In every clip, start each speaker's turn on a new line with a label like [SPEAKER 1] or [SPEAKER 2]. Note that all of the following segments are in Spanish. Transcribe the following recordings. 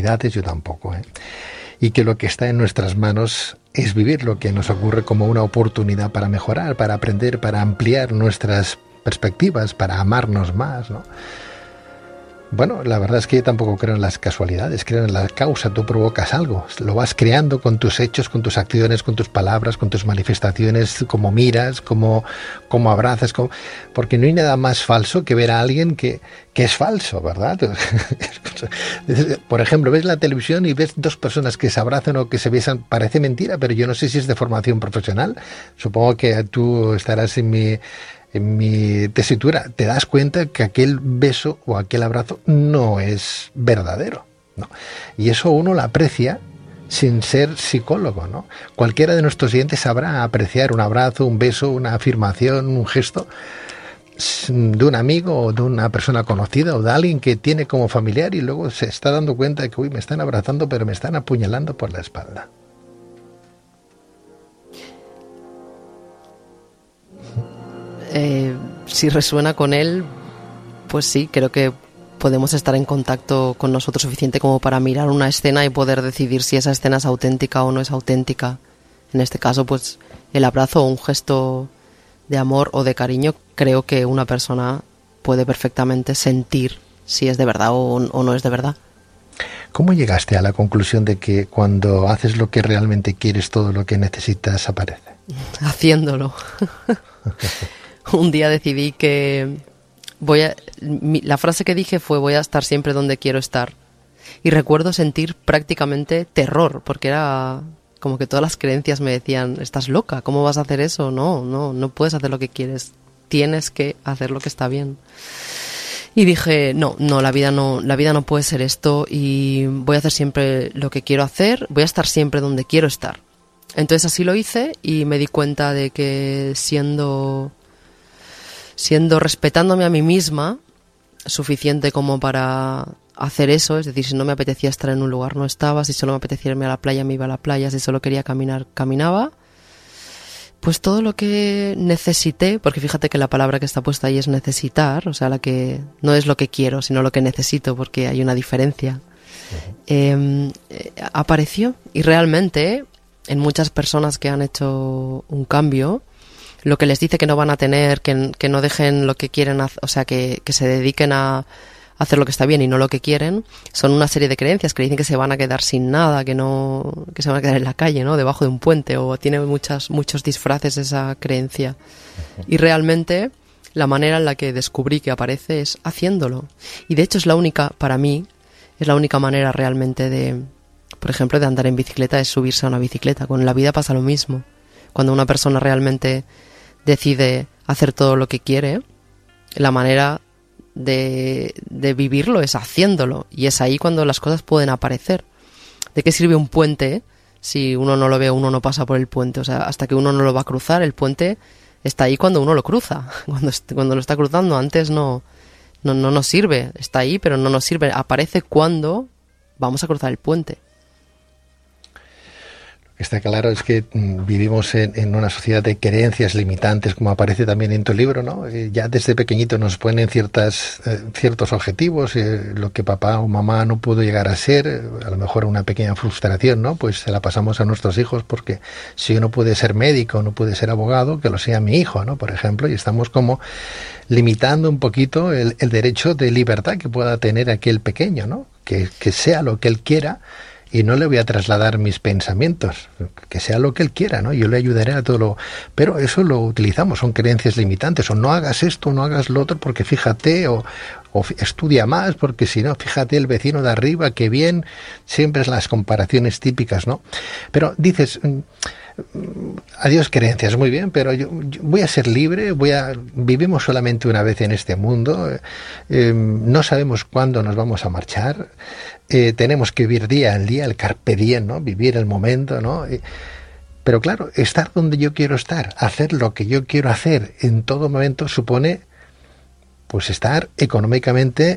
[SPEAKER 1] casualidades, yo tampoco, y que lo que está en nuestras manos es vivir lo que nos ocurre como una oportunidad para mejorar, para aprender, para ampliar nuestras perspectivas, para amarnos más, ¿no? Bueno, la verdad es que yo tampoco creo en las casualidades, creo en la causa. Tú provocas algo, lo vas creando con tus hechos, con tus acciones, con tus palabras, con tus manifestaciones, como miras, como abrazas, porque no hay nada más falso que ver a alguien que es falso, ¿verdad? Por ejemplo, ves la televisión y ves dos personas que se abrazan o que se besan, parece mentira, pero yo no sé si es de formación profesional. Supongo que tú estarás en mi tesitura, te das cuenta que aquel beso o aquel abrazo no es verdadero, ¿no? Y eso uno lo aprecia sin ser psicólogo, ¿no? Cualquiera de nuestros oyentes sabrá apreciar un abrazo, un beso, una afirmación, un gesto de un amigo o de una persona conocida o de alguien que tiene como familiar y luego se está dando cuenta de que, me están abrazando pero me están apuñalando por la espalda.
[SPEAKER 2] Si resuena con él, pues sí, creo que podemos estar en contacto con nosotros suficiente como para mirar una escena y poder decidir si esa escena es auténtica o no es auténtica. En este caso, pues el abrazo o un gesto de amor o de cariño, creo que una persona puede perfectamente sentir si es de verdad o no es de verdad.
[SPEAKER 1] ¿Cómo llegaste a la conclusión de que cuando haces lo que realmente quieres, todo lo que necesitas aparece?
[SPEAKER 2] Haciéndolo. Un día decidí que la frase que dije fue: voy a estar siempre donde quiero estar. Y recuerdo sentir prácticamente terror, porque era como que todas las creencias me decían: estás loca, ¿cómo vas a hacer eso? No puedes hacer lo que quieres, tienes que hacer lo que está bien. Y dije, no, la vida no puede ser esto, y voy a hacer siempre lo que quiero hacer, voy a estar siempre donde quiero estar. Entonces así lo hice y me di cuenta de que siendo respetándome a mí misma, suficiente como para hacer eso, es decir, si no me apetecía estar en un lugar no estaba, si solo me apetecía irme a la playa me iba a la playa, si solo quería caminar, caminaba. Pues todo lo que necesité, porque fíjate que la palabra que está puesta ahí es necesitar, o sea, la que no es lo que quiero, sino lo que necesito, porque hay una diferencia. Apareció, y realmente en muchas personas que han hecho un cambio, lo que les dice que no van a tener, que no dejen lo que quieren, o sea, que se dediquen a hacer lo que está bien y no lo que quieren, son una serie de creencias que dicen que se van a quedar sin nada, que se van a quedar en la calle, ¿no? Debajo de un puente, o tiene muchos disfraces esa creencia. Y realmente la manera en la que descubrí que aparece es haciéndolo. Y de hecho para mí, es la única manera realmente por ejemplo, de andar en bicicleta, es subirse a una bicicleta. Con la vida pasa lo mismo. Cuando una persona realmente decide hacer todo lo que quiere, la manera de vivirlo es haciéndolo, y es ahí cuando las cosas pueden aparecer. ¿De qué sirve un puente si uno no lo ve, uno no pasa por el puente? O sea, hasta que uno no lo va a cruzar, el puente está ahí cuando uno lo cruza, cuando lo está cruzando. Antes no nos sirve, está ahí pero no nos sirve, aparece cuando vamos a cruzar el puente.
[SPEAKER 1] Está claro, es que vivimos en una sociedad de creencias limitantes, como aparece también en tu libro, ¿no? Ya desde pequeñito nos ponen ciertos objetivos, lo que papá o mamá no pudo llegar a ser, a lo mejor una pequeña frustración, ¿no? Pues se la pasamos a nuestros hijos, porque si yo no pude ser médico, no pude ser abogado, que lo sea mi hijo, ¿no? Por ejemplo, y estamos como limitando un poquito el derecho de libertad que pueda tener aquel pequeño, ¿no? Que sea lo que él quiera. Y no le voy a trasladar mis pensamientos, que sea lo que él quiera, ¿no? Yo le ayudaré a todo lo... Pero eso lo utilizamos, son creencias limitantes, o no hagas esto, no hagas lo otro, porque fíjate, o estudia más, porque si no, fíjate el vecino de arriba, qué bien, siempre es las comparaciones típicas, ¿no? Pero dices... Adiós creencias, muy bien, pero yo voy a ser libre, vivimos solamente una vez en este mundo, no sabemos cuándo nos vamos a marchar, tenemos que vivir día al día, el carpe diem, ¿no? Vivir el momento, ¿no? Pero claro, estar donde yo quiero estar, hacer lo que yo quiero hacer en todo momento supone pues estar económicamente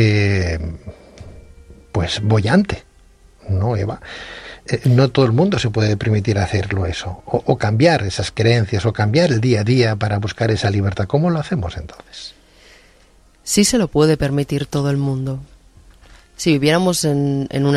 [SPEAKER 1] pues boyante, ¿no, Eva? No todo el mundo se puede permitir hacerlo eso, o cambiar esas creencias, o cambiar el día a día para buscar esa libertad. ¿Cómo lo hacemos entonces?
[SPEAKER 2] Sí se lo puede permitir todo el mundo. Si viviéramos en un